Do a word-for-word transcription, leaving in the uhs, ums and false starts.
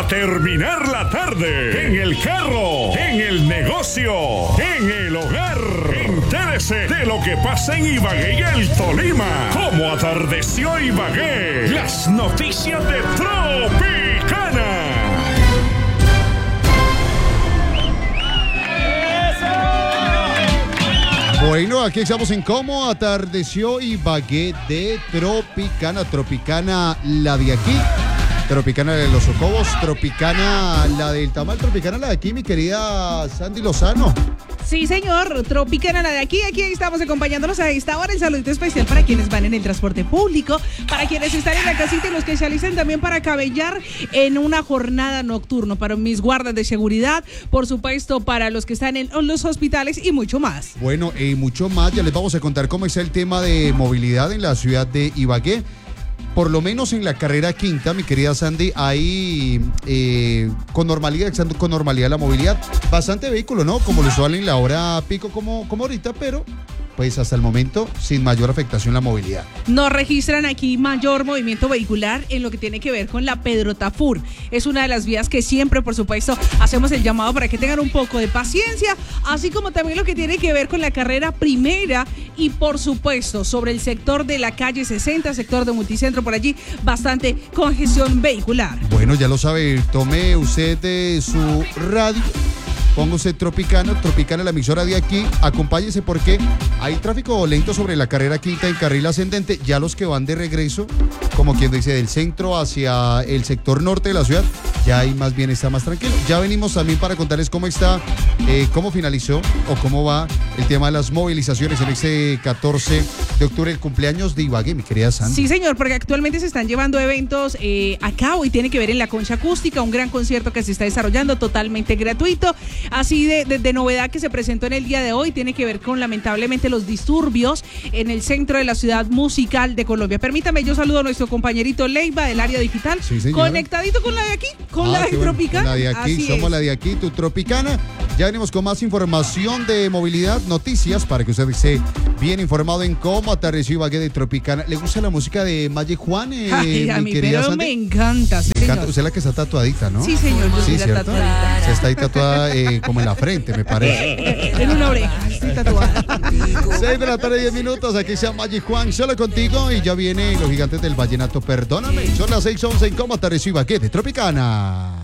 para terminar la tarde. En el carro, en el negocio, en el hogar. Entérese de lo que pasa en Ibagué y el Tolima. Cómo atardeció Ibagué. Las noticias de Tropicana. Bueno, aquí estamos en Cómo atardeció Ibagué de Tropicana. Tropicana, la de aquí. Tropicana de los Socobos. Tropicana, la del Tamal. Tropicana, la de aquí, mi querida Sandy Lozano. Sí, señor, Tropicana, la de aquí. Aquí estamos acompañándonos a esta hora. El saludito especial para quienes van en el transporte público, para quienes están en la casita y los que se alistan también para cabellar en una jornada nocturna, para mis guardas de seguridad, por supuesto, para los que están en los hospitales y mucho más. Bueno, y mucho más. Ya les vamos a contar cómo está el tema de movilidad en la ciudad de Ibagué. Por lo menos en la carrera quinta, mi querida Sandy, hay eh, con normalidad, con normalidad la movilidad. Bastante vehículo, ¿no? Como lo usual en la hora pico, como, como ahorita, pero pues hasta el momento sin mayor afectación la movilidad. No registran aquí mayor movimiento vehicular en lo que tiene que ver con la Pedro Tafur. Es una de las vías que siempre, por supuesto, hacemos el llamado para que tengan un poco de paciencia, así como también lo que tiene que ver con la carrera primera y, por supuesto, sobre el sector de la calle sesenta, sector de Multicentro, por allí, bastante congestión vehicular. Bueno, ya lo sabe, tome usted de su radio. Ponga usted Tropicana, Tropicana la emisora de aquí, acompáñese porque hay tráfico lento sobre la carrera quinta en carril ascendente. Ya los que van de regreso, como quien dice, del centro hacia el sector norte de la ciudad, ya ahí más bien está más tranquilo. Ya venimos también para contarles cómo está, eh, cómo finalizó o cómo va el tema de las movilizaciones en este catorce de octubre, el cumpleaños de Ibagué, mi querida Sandy. Sí, señor, porque actualmente se están llevando eventos eh, a cabo y tiene que ver en la Concha Acústica, un gran concierto que se está desarrollando totalmente gratuito. Así de, de, de novedad que se presentó en el día de hoy, tiene que ver con lamentablemente los disturbios en el centro de la ciudad musical de Colombia. Permítame, yo saludo a nuestro compañerito Leiva del área digital, sí, conectadito con la de aquí, con ah, la de bueno, Tropicana. La de aquí, Así somos es. La de aquí, tu Tropicana. Ya venimos con más información de movilidad, noticias, para que usted esté bien informado en cómo atardeció Ibagué de Tropicana. ¿Le gusta la música de Magic Juan, eh, Ay, a mi mí, querida pero Sandy? me encanta, sí, Me encanta. señor. Usted es la que está tatuadita, ¿no? Sí, señor, yo soy Sí, la ¿cierto? tatuadita. Se está ahí tatuada eh, como en la frente, me parece. En una oreja, estoy tatuada. seis de la tarde, diez minutos. Aquí se llama Magic Juan, solo contigo. Y ya vienen los gigantes del vallenato. Perdóname. Son las seis once en cómo atardeció Ibagué de Tropicana.